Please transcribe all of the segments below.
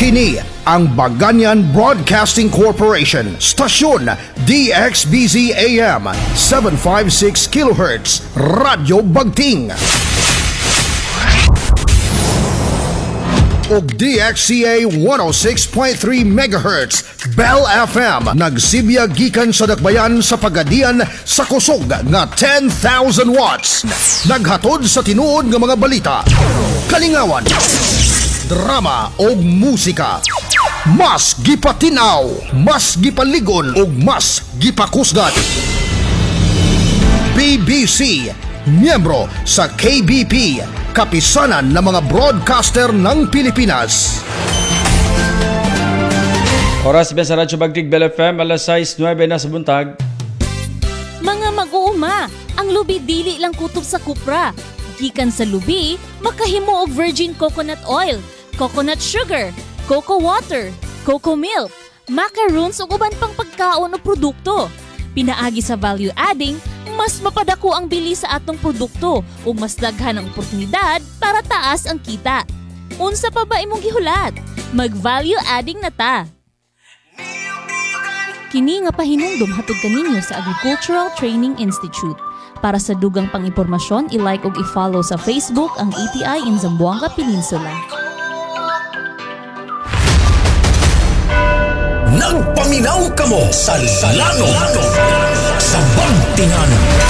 Kini ang Baganyan Broadcasting Corporation, stasyon DXBZ AM 756 kHz, Radyo Bagting. Og DXCA 106.3 MHz, Bell FM, nagsibya gikan sa dakbayan sa Pagadian sa kusog nga 10,000 watts. Naghatod sa tinuod nga mga balita, kalingawan, drama o musika. Mas gipatinaw, mas gipaligon o mas gipakusgan. BBC, miyembro sa KBP, kapisanan ng mga broadcaster ng Pilipinas. Oras ba sa Radyo Bagtig Bell FM, alas 6:09 na sa buntag. Mga mag-uuma, ang lubi dili lang kutob sa kupra. Gikan sa lubi, makahimo og virgin coconut oil, coconut sugar, cocoa water, cocoa milk, macaroons ug uban pang pagkaon o produkto. Pinaagi sa value adding, mas mapadako ang bili sa atong produkto ug mas daghan ang oportunidad para taas ang kita. Unsa pa ba imong gihulat? Mag-value adding na ta. Kini nga pahinumdom hatod kaninyo sa Agricultural Training Institute. Para sa dugang pang-impormasyon, i-like ug i-follow sa Facebook ang ATI in Zamboanga Peninsula. Nagpaminaw kamo sa lano sa Bagtingan.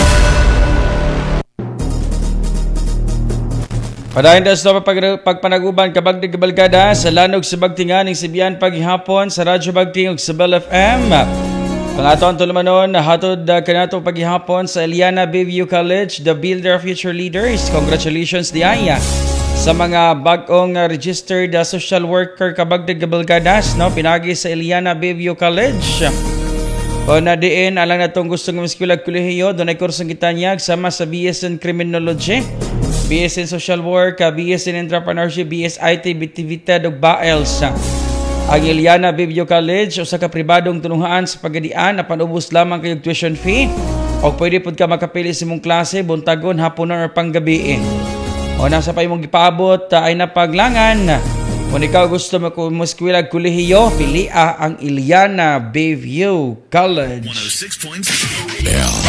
Padayon das na pagpanaguban kabagdig kabalgada sa lanog sa Bagtingan ng Sibian paghihapon sa Radyo Bagting ug sa Bell FM. Pangaton tulumanon hatod kanato paghihapon sa Eliana Bayview College, the Builder of Future Leaders. Congratulations diaya sa mga bagong registered social worker kabagdig kabalgadas, no, pinagi sa Eliana Bayview College. O na diin alang natong gustong maskulag kolehiyo, doon ay kursong gitanyag sama sa BS in Criminology, BS in Social Work, BS in Entrepreneurship, BS IT, BTVT, ug BAELS. Ang Eliana Bayview College, usa ka pribadong tunungaan sa Pagadian, apan ubos lamang kayong tuition fee, o pwede pud ka makapili sa imong klase, buntagon, haponon, or panggabi. O nasa pa imong gipaabot ay napaglangan. Kung ikaw gusto maskwela kolehiyo, pili ang Eliana Bayview College. 106.7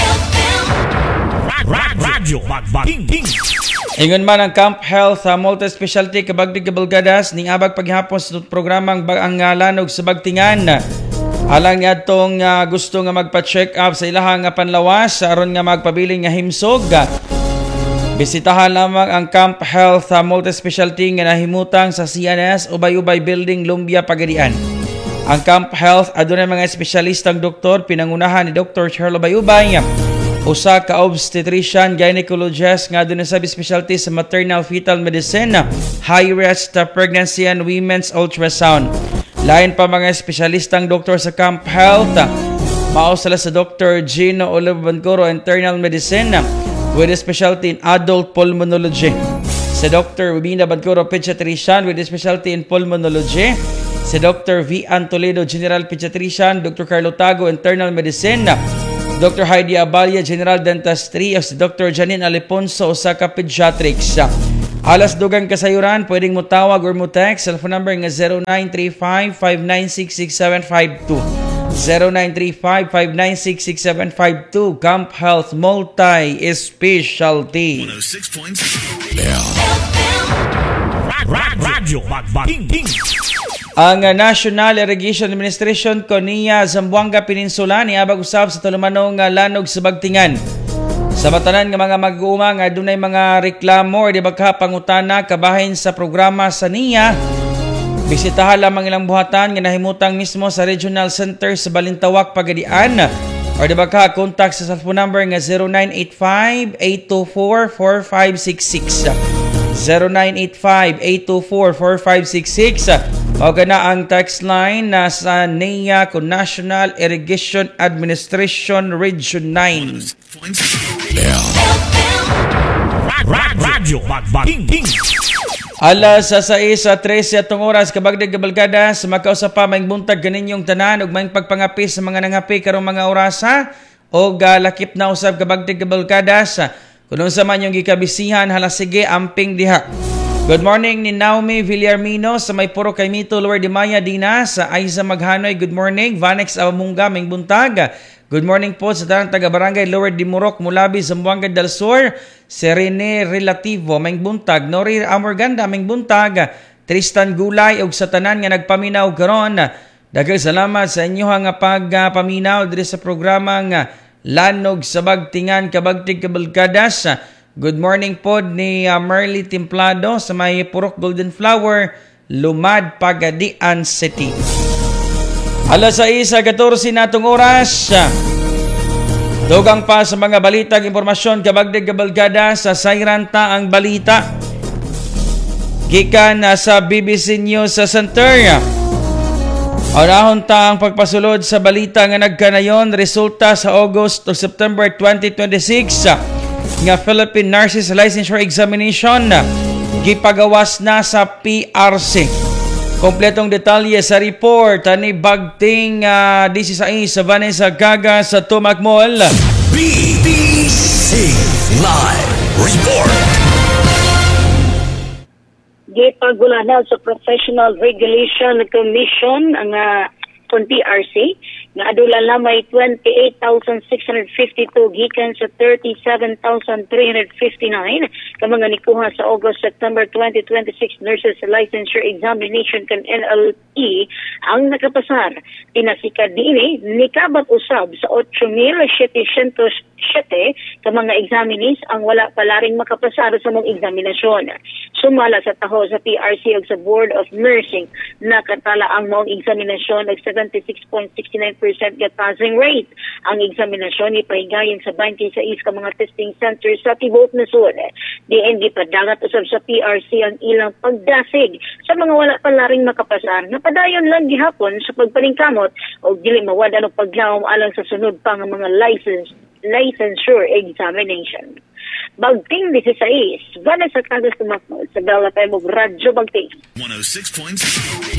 Radyo Bagting. Ingon man ang Camp Health Multi-Specialty kabagdig kabalgadas ning abag paghapon sa programang ang lanog sa Bagtingan. Alang nga itong gusto nga magpa-check up sa ilahang panlawas aron nga magpabiling nga himsog. Bisitahan lamang ang Camp Health Multi-Specialty nga nahimutang sa CNS Ubay-Ubay Building, Lumbia, Pagadian. Ang Camp Health adunay mga espesyalistang doktor, pinangunahan ni Dr. Charlo Ubay, usa ka obstetrician, gynecologist nga adunay subspecialty sa maternal fetal medicine, high risk pregnancy and women's ultrasound. Lain pa mga espesyalistang doktor sa Camp Health, mausala sa Dr. Gino Olivancoro, internal medicine, with a specialty in adult pulmonology. Si Dr. Rubina Bancoro, pediatrician with a specialty in pulmonology. Si Dr. V. Toledo, general pediatrician. Dr. Carlo Tago, internal medicine. Dr. Heidi Abalia, general dentistry. O si Dr. Janine Aliponso, Osaka Pediatrics. Alas dugang kasayuran, pwedeng mo tawag or mo text. Cellphone number nga 0935-596-6752. 0935-596-6752. Camp Health Multi-Specialty. 106.7 Radyo Bagting. Ang National Irrigation Administration Konia Zamboanga Peninsula niabag usab sa tulumanong lanog sa Bagtingan. Sa batanan nga mga mag-uuma nga dunay mga reklamo o di baka pangutana kabahin sa programa sa NIA, bisitahan lamang ilang buhatan nga nahimutang mismo sa Regional Center sa Balintawak, Pagadian. O di baka contact sa cellphone number nga 0985-824-4566. 0985-824-4566. O na ang text line na sa NIA ko National Irrigation Administration Region 9. Radyo Bagting. Alas sa 6:13 atong oras kabagdig kabalgada sa makausa pa maing buntag kaninyong tanan ug maing pagpangapi sa mga nangapi karong mga orasa o lakip na usab kabagdig kabalgada sa kuno sa man yung gikabisihan hala sige amping diha. Good morning ni Naomi Villarmino sa may puro kay Mito Lower de Maya Dina sa Aiza Maghanoy. Good morning. Vanex Amunga Ming Buntag. Good morning po sa tanang taga Barangay Lower de Murok Mulabi Zamboanga del Sur. Serene Relativo Ming Buntag. Nori Amorganda Ming Buntag. Tristan Gulay ug sa tanan nga nagpaminaw karon. Daghang salamat sa inyo nga pagpaminaw diri sa programang Lanog sa Bagtingan Kabagtig Kabalkadas. Good morning po ni Merly Templado sa may Purok Golden Flower, Lumad, Pagadian City. Alas 6:14 natong oras. Dugang pa sa mga balitag impormasyon kabagdig kabalgada sa Sayranta ang balita. Gikan sa BBC News sa Center. Arahon ta ang pagpasulod sa balita nga nagkanayon resulta sa August o September 2026 nga Philippine Nurses Licensure Examination gipagawas na sa PRC. Kompletong detalye sa report ni Bagting 16 sa Vanessa Gaga sa Tumac Mall. BBC Live Report. Gipagulanan sa Professional Regulation Commission ang PRC nga adula na may 28,652 gikan sa 37,359 ka mga nikuha sa August-September 2026 Nurses Licensure Examination kan NLE ang nakapasar. Tinasika dini nikabat usab sa 8,707 ka mga examinees ang wala palaring makapasar sa mga eksaminasyon. Sumala sa taho sa PRC ug sa Board of Nursing nakatala ang mga eksaminasyon ag 76.69% ga passing rate. Ang eksaminasyon ni pahigayon sa 26 ka mga testing centers sa tibuok nasod. DND padagat usab sa PRC ang ilang pagdasig sa mga wala palaring makapasar nga padayon lang gihapon sa pagpaningkamot o dili mawala og paglawom alang sa sunod pa nga mga licensure examination. Bagting 16, Vanessa Candas Tumakmo sa Bell FM ug Radyo Bagting. 106.7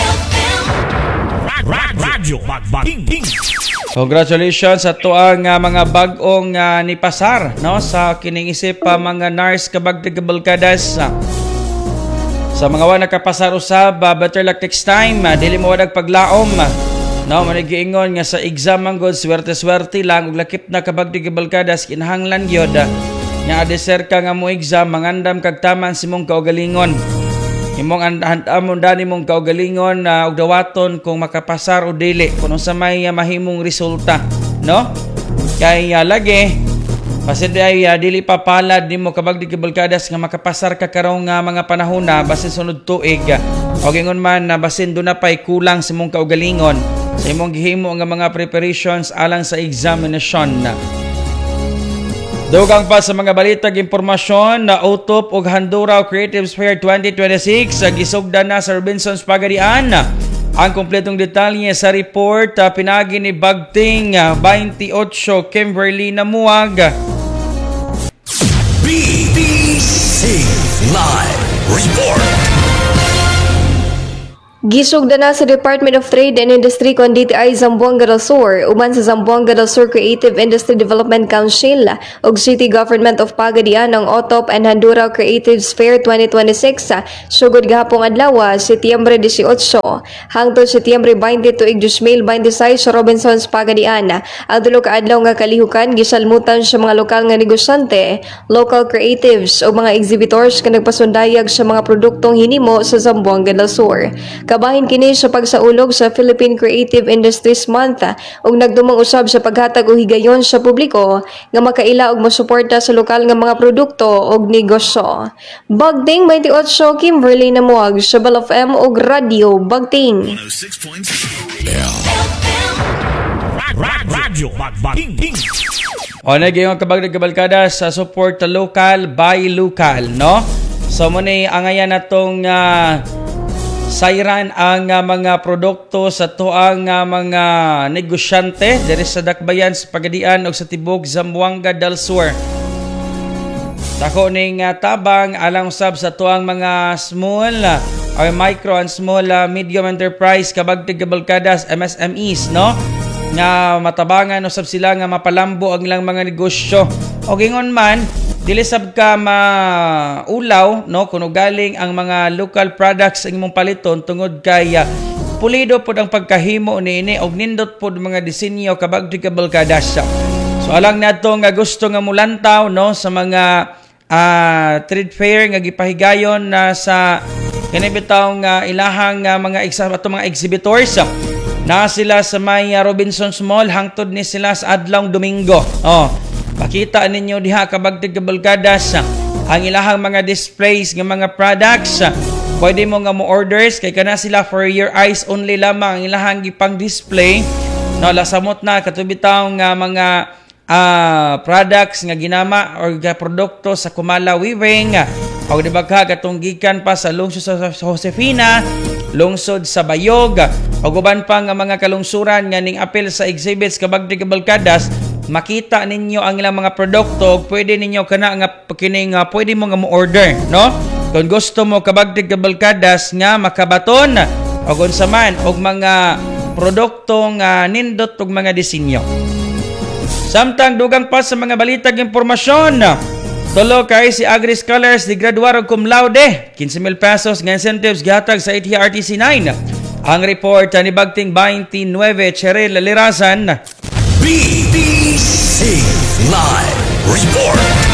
Radyo Bagting. Congratulations sa tuang mga bag-ong nipasar no sa kining isip pa mga nurse kabagdig kabalkadas. Sa mga wa nakapasar usab, better luck next time. Dili mo wadag paglaom. No, manigiingon nga sa exam ang god swerte-swerte lang ug lakip na kabagdig kabalkadas kinahanglan gyud nga adeser ka nga mo exam mangandam kag taman simong kaugalingon. Imong andamon dani mong kaugalingon og dawaton kung makapasar o dili kung sa may mahimong resulta, no? Kay lagi pasid ay dili pa palad nimo kabagdig kabalkadas nga makapasar ka karong mga panahon na basin sunod tuig. Og ingon man na basin do na pay kulang sa imong kaugalingon sa imong gihimo nga mga preparations alang sa examination. Dugang pa sa mga balitag impormasyon na utop og Handuraw Creative Fair 2026 sa gisugdan na sa Robinsons Pagadian. Ang kompletong detalye sa report pinagi ni Bagting 28 Kimberly Namuag. BBC Live Report. Gisugdan na sa Department of Trade and Industry kon DTI Zamboanga del Sur uman sa Zamboanga del Sur Creative Industry Development Council ug City Government of Pagadian ang OTOP and Handuraw Creatives Fair 2026 sugod gahapon adlaw Setyembre 18 hangtod Setyembre 20 tuig 2026 sa Robinsons Pagadian. Ang tulo ka adlaw nga kalihukan gisalmutan sa mga lokal nga negosyante, local creatives o mga exhibitors nga nagpasundayag sa mga produktong hinimo sa Zamboanga del Sur. Kabahin kini sa pagsaulog sa Philippine Creative Industries Month ug nagdumang usab sa paghatag og higayon sa publiko nga makaila og mosuporta sa lokal nga mga produkto ug negosyo. Bagting 28 Kimberly Namuag sa Bell FM ug Radio Bagting. 106.7 Radyo Bagting. O nagyayong kabagdig kabalkada sa support ta local by local, no? So muna angayan natong sayran ang mga produkto sa tuang mga negosyante diri sa Dakbayan sa Pagadian o sa Tibok Zamboanga del Sur. Dako ning tabang alang usab sa tuang mga small or micro and small medium enterprise kabagtig kabalkadas MSMEs, no? Nga matabangan usab sila nga mapalambo ang ilang mga negosyo. O gingon man dili sab ka maulaw no kuno galing ang mga local products ang imong paliton tungod kay pulido pod ang pagkahimo niini og nindot pod mga disenyo kabagdi ka balkadas. So alang nato nga gusto nga mulantaw no sa mga trade fair nga gipahigayon na sa kanibitaw nga ilahang mga exhibitors. Na sila sa may Robinsons Mall hangtod ni sila sa adlawng Domingo. Pakita ninyo diha kabagtig kabalkadas ang ilahang mga displays ng mga products. Pwede mo nga mo orders kay kana sila for your eyes only lamang ang ilahang gipang display. No, lasamot na katubitaw nga mga products nga ginama or produkto sa Kumala Weaving. O di ba ka katong gikan pa sa lungsod sa Josefina, lungsod sa Bayog, o guban pa nga mga kalungsuran nga ning apel sa exhibits kabagdi kabalkadas, makita ninyo ang ilang mga produkto, pwede ninyo kana nga kining pwede mo nga mo order, no? Kung gusto mo kabagdi kabalkadas nga makabaton o unsa man og mga produkto nga nindot og mga disenyo. Samtang dugang pa sa mga balitag impormasyon, tulo kay si Agri Scholars di graduar og cum laude, 15,000 pesos nga incentives gihatag sa ATRTC 9. Ang report ni Bagting 29 Cheryl Lirazan. BBC Live Report.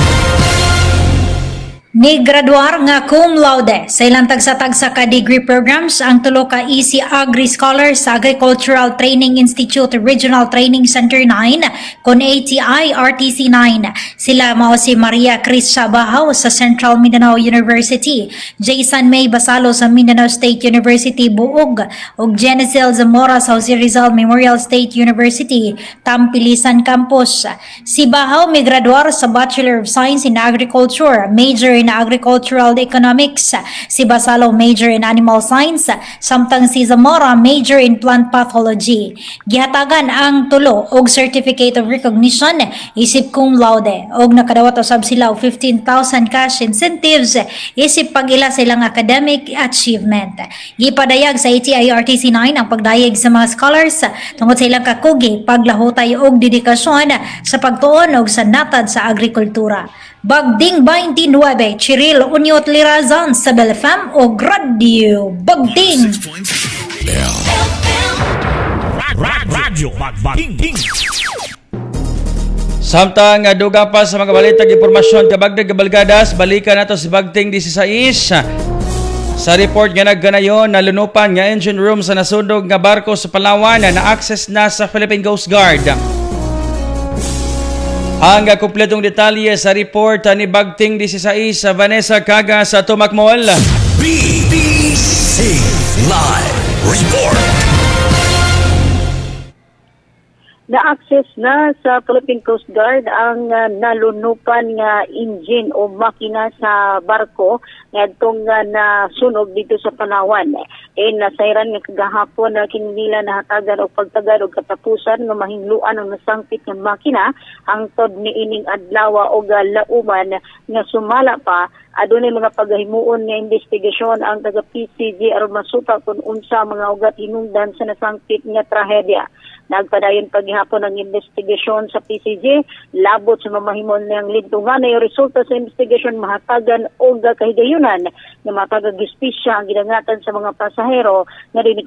Ni graduar nga cum laude sa ilang tagsa-tagsa ka degree programs ang tulo ka EC Agri Scholars sa Agricultural Training Institute Regional Training Center 9 kon ATI RTC 9. Sila mao si Maria Cris Sabahaw sa Central Mindanao University, Jason May Basalo sa Mindanao State University Buog ug Genesil Zamora sa Jose Rizal Memorial State University, Tampilisan Campus. Si Bahaw may graduar sa Bachelor of Science in Agriculture, major in Agricultural Economics. Si Basalo major in Animal Science, samtang si Zamora major in Plant Pathology. Gihatagan ang tulo og Certificate of Recognition isip cum laude og nakadawat usab sila og 15,000 cash incentives isip pag-ila sa ilang academic achievement. Gipadayag sa ATI RTC 9 ang pagdayeg sa mga scholars tungod sa ilang kakugi, paglahutay og dedikasyon sa pagtuon og sa natad sa agrikultura. Bagding 29, Chiril Unyot Lirazan sa BelFam o Radio Bagding. Radyo Bagbating. Samtang duga pa sa mga balitag impormasyon kabagdag kabalgadas, balikan nato si Bagting 16. Sa report nga nagganayon na lunupan nga engine room sa nasundog nga barko sa Palawan na access na sa Philippine Coast Guard. Ang kumpletong detalye sa report ni Bagting 16 sa Vanessa Caga sa Tumac Mall. BBC Live Report. Na-access na sa Philippine Coast Guard ang nalunupan nga engine o makina sa barko ngadtong nasunog dito sa Palawan. Nasayran nga kagahapon na kinila nahatagan og pagtagad og katapusan nga mahingluan ang nasangpit nga makina hangtod niining adlaw og lauman nga sumala pa adunay mga paghimuon nga investigasyon ang taga PCG aron masuta kung unsa mga ugat hinungdan sa nasangpit nga trahedya. Nagpadayon paghihapon ang investigasyon sa PCG, labot sa mamahimon ng lintungan na yung resulta sa investigasyon mahatagan o kahigayunan na matagagispisya ang ginangatan sa mga pasahero na